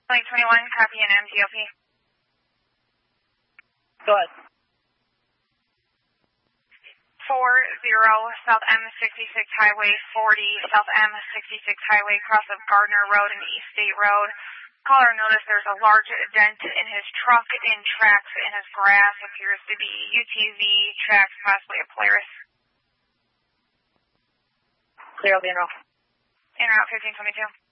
Lane 21, copy an MGLP. Go ahead. 40 South M66 Highway 40, South M66 Highway, cross of Gardner Road and East State Road. Caller noticed there's a large dent in his truck in tracks in his grass. Appears to be UTV tracks, possibly a Polaris. Clear, I'll be en route. En route 1522.